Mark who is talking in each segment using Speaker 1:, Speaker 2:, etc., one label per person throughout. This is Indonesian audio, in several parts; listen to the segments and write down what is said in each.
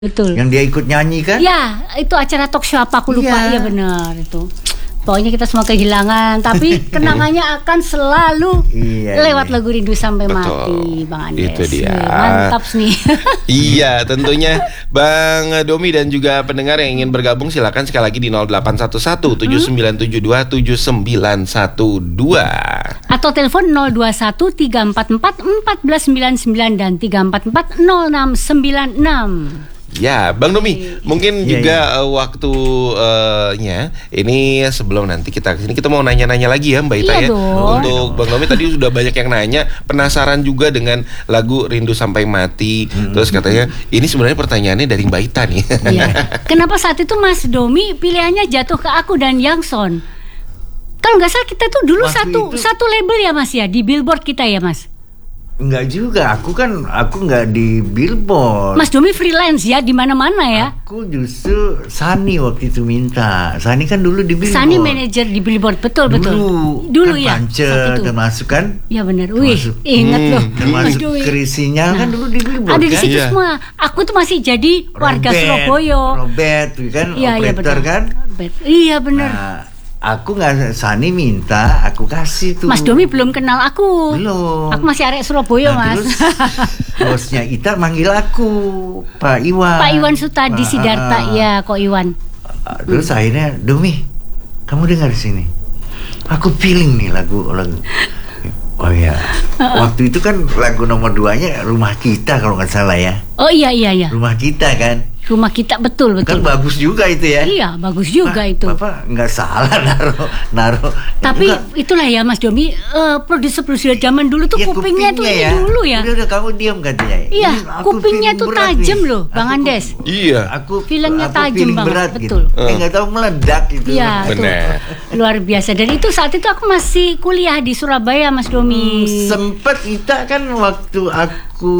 Speaker 1: Betul.
Speaker 2: Yang dia ikut nyanyi kan?
Speaker 1: Ya, itu acara talk show apa aku lupa. Iya benar itu. Pokoknya kita semua kehilangan, tapi kenangannya akan selalu lewat lagu Rindu Sampai Mati, Bang Andes.
Speaker 3: Itu dia.
Speaker 1: Mantap nih.
Speaker 3: Iya, tentunya Bang Domi dan juga pendengar yang ingin bergabung silakan sekali lagi di 0811 7972 7912
Speaker 1: atau telepon 021 344 1499 dan 344 0696.
Speaker 3: Ya, Bang Domi, mungkin juga waktunya ini sebelum nanti kita kesini kita mau nanya-nanya lagi ya Mbak Ita ya. Untuk Bang Domi tadi sudah banyak yang nanya, penasaran juga dengan lagu Rindu Sampai Mati. Terus katanya ini sebenarnya pertanyaannya dari Mbak Ita nih.
Speaker 1: Iya. Kenapa saat itu Mas Domi pilihannya jatuh ke aku dan Yangson? Kalau nggak salah kita tuh dulu satu label ya Mas ya, di Billboard kita ya Mas.
Speaker 2: Enggak juga, aku enggak di Billboard.
Speaker 1: Mas Domi freelance ya di mana-mana ya.
Speaker 2: Aku justru Sani waktu itu minta. Sani kan dulu di Billboard.
Speaker 1: Sani manajer di Billboard, betul. Dulu kan
Speaker 2: ya. Pance termasuk kan?
Speaker 1: Iya benar. Wih, ingat loh.
Speaker 2: Termasuk Chris Sinyal kan dulu di Billboard.
Speaker 1: Ada di situ semua. Aku tuh masih jadi warga Surabaya.
Speaker 2: Robert kan, operator kan?
Speaker 1: Iya benar.
Speaker 2: Nah, aku nggak, Sani minta, aku kasih tuh.
Speaker 1: Mas Domi belum kenal aku.
Speaker 2: Belum.
Speaker 1: Aku masih arek Surabaya, Mas.
Speaker 2: Terus bosnya Ita manggil aku, Pak Iwan.
Speaker 1: Pak Iwan Sutadi Sidarta, ya, kok Iwan.
Speaker 2: Terus akhirnya, Domi, kamu dengar sini. Aku feeling nih lagu. Oh ya, waktu itu kan lagu nomor 2-nya Rumah Kita kalau nggak salah ya.
Speaker 1: Oh iya.
Speaker 2: Rumah Kita kan.
Speaker 1: Rumah Kita betul.
Speaker 2: Kan bagus juga itu ya.
Speaker 1: Iya, bagus juga itu.
Speaker 2: Bapak nggak salah naruh.
Speaker 1: Tapi itulah ya Mas Domi, produser zaman dulu tuh ya, kupingnya tuh ini dulu ya.
Speaker 2: Udah kamu diam katanya.
Speaker 1: Iya, kupingnya tuh tajam loh, Bang Andes.
Speaker 3: Iya.
Speaker 1: Filmnya tajam banget,
Speaker 2: betul. Nggak tahu meledak itu.
Speaker 1: Iya, benar. Luar biasa. Dan itu saat itu aku masih kuliah di Surabaya, Mas Domi.
Speaker 2: Sempet kita kan waktu aku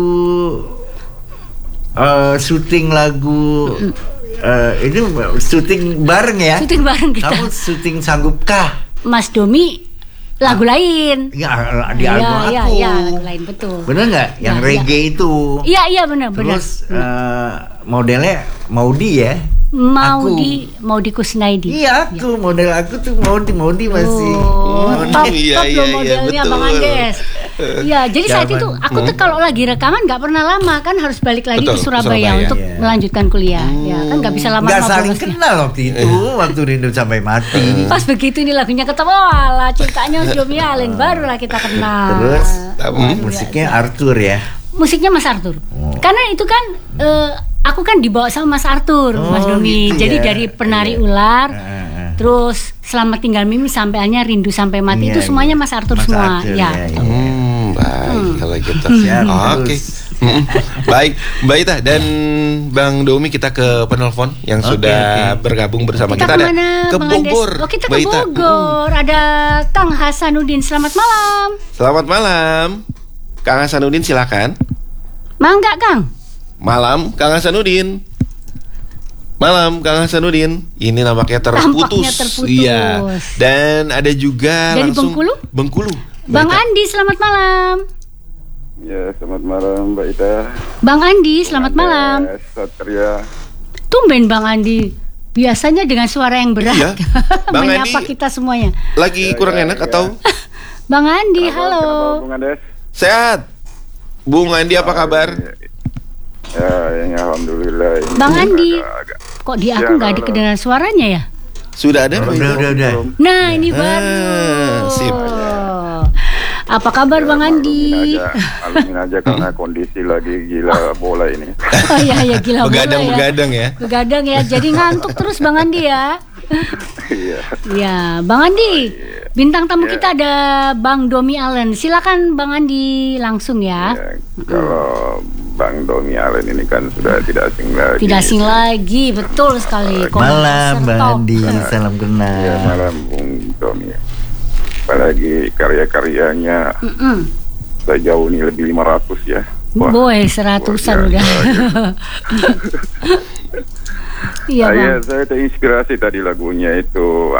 Speaker 2: syuting lagu ini syuting bareng ya.
Speaker 1: Syuting bareng kita.
Speaker 2: Kamu syuting Sanggupkah?
Speaker 1: Mas Domi lagu lain.
Speaker 2: Ya di album aku.
Speaker 1: Iya, lagu lain betul.
Speaker 2: Bener nggak? Yang reggae itu.
Speaker 1: Iya benar.
Speaker 2: Terus modelnya Maudi ya.
Speaker 1: Maudi Kusnaidi.
Speaker 2: Iya aku model aku tuh Maudi masih.
Speaker 1: Top loh modelnya Bang Andes. Iya, jadi saat itu aku tuh kalau lagi rekaman nggak pernah lama kan, harus balik lagi ke Surabaya untuk melanjutkan kuliah. Ya kan nggak bisa lama.
Speaker 2: Nggak saling kenal waktu itu, waktu Rindu Sampai Mati.
Speaker 1: Pas begitu ini lagunya ketemu, walah ceritanya Domi Allen, barulah kita kenal.
Speaker 2: Terus musiknya Arthur ya.
Speaker 1: Musiknya Mas Arthur. Karena itu kan aku kan dibawa sama Mas Arthur, Mas Domi.
Speaker 2: Gitu
Speaker 1: jadi
Speaker 2: ya?
Speaker 1: dari Penari Ular, terus Selamat Tinggal Mimi sampai akhirnya Rindu Sampai Mati itu semuanya Mas Arthur semua.
Speaker 3: Baik kalau gitu. Oke. Baik, Mbak Ita dan Bang Domi, kita ke penelpon yang sudah bergabung bersama kita. Ada ke Bogor.
Speaker 1: Kita ke Bogor. Ada Kang Hasanuddin. Selamat malam.
Speaker 3: Selamat malam. Kang Hasanuddin silakan.
Speaker 1: Mangga Kang.
Speaker 3: Malam Kang Hasanuddin. Malam Kang Hasanuddin. Ini nampaknya terputus. Iya. Dan ada juga
Speaker 1: dari
Speaker 3: langsung
Speaker 1: Bengkulu. Bang Andi, selamat malam.
Speaker 4: Ya, selamat malam Mbak Ita.
Speaker 1: Bang Andi, selamat malam.
Speaker 4: Satria.
Speaker 1: Tumben Bang Andi. Biasanya dengan suara yang berat.
Speaker 3: Iya. Bang
Speaker 1: menyapa
Speaker 3: Andi,
Speaker 1: kita semuanya.
Speaker 3: Lagi kurang enak atau?
Speaker 1: Bang Andi, halo.
Speaker 4: Bung Andes?
Speaker 3: Sehat. Bung Andi apa kabar?
Speaker 4: Ya, alhamdulillah. Ini
Speaker 1: Bang Andi, kok di aku nggak ada kedengaran suaranya ya?
Speaker 3: Sudah ada?
Speaker 2: Udah.
Speaker 1: Nah, ini baru.
Speaker 3: Sip.
Speaker 1: Apa kabar Bang Andi?
Speaker 4: Alamin aja karena kondisi lagi gila bola ini.
Speaker 1: Oh iya gila bola ya.
Speaker 3: Begadang ya.
Speaker 1: Begadang ya. Jadi ngantuk terus Bang Andi ya. Iya, Bang Andi. Bintang tamu kita ada Bang Domi Allen. Silakan Bang Andi langsung ya.
Speaker 4: Kalau Bang Domi Allen ini kan sudah tidak asing lagi.
Speaker 1: Tidak asing lagi, betul sekali.
Speaker 2: Malam Bang Andi, salam kenal.
Speaker 4: Ya, malam Bung Domi. Apalagi karya-karyanya sejauh ini lebih 500 ya.
Speaker 1: Boy, 100-an udah. Iya Bang.
Speaker 4: Saya terinspirasi tadi lagunya itu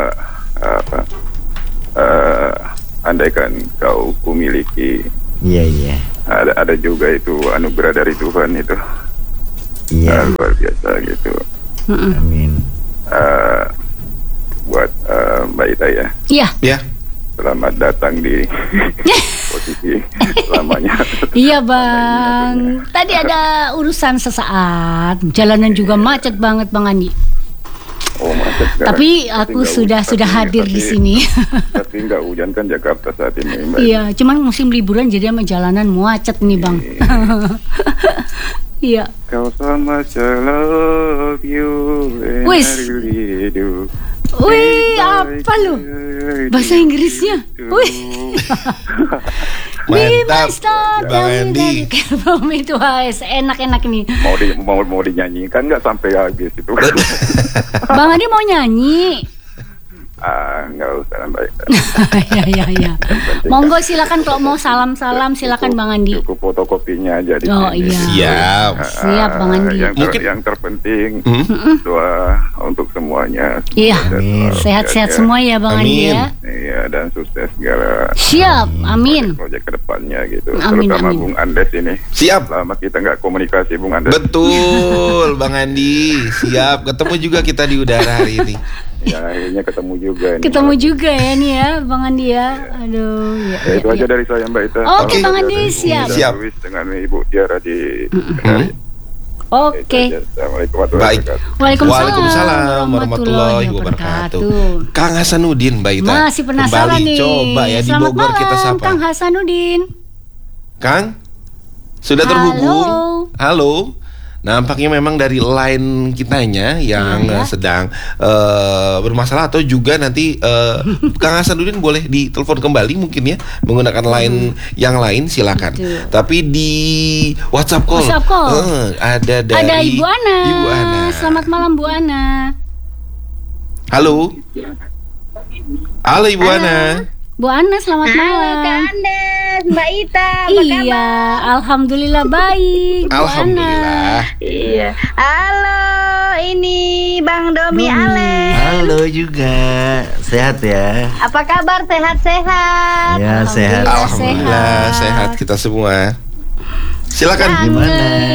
Speaker 4: andaikan kau kumiliki.
Speaker 2: Iya.
Speaker 4: Ada juga itu anugerah dari Tuhan itu.
Speaker 2: Iya.
Speaker 4: Luar biasa gitu.
Speaker 2: Amin.
Speaker 4: Buat Mbak Ita ya.
Speaker 1: Iya.
Speaker 3: Ya.
Speaker 4: Selamat datang di posisi lamanya.
Speaker 1: Iya Bang. Tadi ada urusan sesaat. Jalanan juga macet banget Bang Andi.
Speaker 4: Oh, macet sekarang.
Speaker 1: Tapi aku sudah hadir di sini.
Speaker 4: Tapi nggak hujan kan Jakarta saat ini, Mbak.
Speaker 1: Iya, cuman musim liburan jadi sama jalanan macet nih Bang. Iya.
Speaker 4: Kau sama I love you and
Speaker 1: Wis.
Speaker 4: I really do.
Speaker 1: Wih, apa lu? Bahasa Inggrisnya. Wih.
Speaker 3: Mantap, Bang Andi.
Speaker 1: Itu enak-enak nih.
Speaker 4: Mau dinyanyikan nggak sampai habis itu?
Speaker 1: Bang Andi mau nyanyi.
Speaker 4: Nggak usah, baik.
Speaker 1: Ya. Monggo silakan kalau mau salam-salam silakan Bang Andi.
Speaker 4: Cukup fotokopinya aja di
Speaker 1: Oh
Speaker 4: sini.
Speaker 1: iya. Siap Bang Andi.
Speaker 4: Yang terpenting doa untuk semuanya.
Speaker 1: Iya. Sehat-sehat semua ya Bang Andi ya.
Speaker 4: Iya, dan sukses segala.
Speaker 1: Siap, amin.
Speaker 4: Proyek kedepannya gitu.
Speaker 1: Amin,
Speaker 4: Terutama
Speaker 1: amin.
Speaker 4: Bung Andes ini.
Speaker 3: Siap.
Speaker 4: Lama kita nggak komunikasi, Bung Andes.
Speaker 3: Betul, Bang Andi. Siap. Ketemu juga kita di udara hari ini.
Speaker 4: Ya, akhirnya ketemu juga.
Speaker 1: Ketemu juga ya nih ya Bang Andi ya. Aduh. Ya,
Speaker 4: Itu aja dari saya, Mbak Ita.
Speaker 1: Oke, Bang Andi, siap.
Speaker 3: Siap.
Speaker 4: Dengan Ibu Tiara di.
Speaker 1: Oke.
Speaker 4: Assalamualaikum warahmatullahi
Speaker 3: Baik.
Speaker 4: wabarakatuh.
Speaker 1: Waalaikumsalam
Speaker 3: warahmatullahi wabarakatuh. Kang Hasanuddin, Mbak Ita.
Speaker 1: Masih penasaran
Speaker 3: kembali
Speaker 1: nih.
Speaker 3: coba ya di
Speaker 1: Selamat
Speaker 3: Bogor kita
Speaker 1: malam,
Speaker 3: sapa.
Speaker 1: Kang Hasanuddin.
Speaker 3: Kang, sudah terhubung? Halo. Nampaknya memang dari line kitanya yang sedang bermasalah atau juga nanti Kang Hasanuddin boleh ditelepon kembali mungkin ya menggunakan line yang lain silakan.
Speaker 1: Betul.
Speaker 3: Tapi di WhatsApp call, ada dari
Speaker 1: Ada Ibu Ana.
Speaker 3: Ibu Ana.
Speaker 1: Selamat malam Bu Ana.
Speaker 3: Halo. Halo Ibu Ana.
Speaker 1: Bu Ana selamat malam.
Speaker 5: Kak Andes, Mbak Ita, apa
Speaker 1: Iya,
Speaker 5: kabar?
Speaker 1: alhamdulillah baik. Bu
Speaker 3: Alhamdulillah.
Speaker 1: Ana.
Speaker 5: Iya. Halo, ini Bang Domi
Speaker 1: Domi.
Speaker 5: Alex.
Speaker 2: Halo juga. Sehat ya?
Speaker 5: Apa kabar? Sehat-sehat?
Speaker 2: Ya, sehat.
Speaker 3: Alhamdulillah sehat kita semua. Silakan.
Speaker 2: Gimana?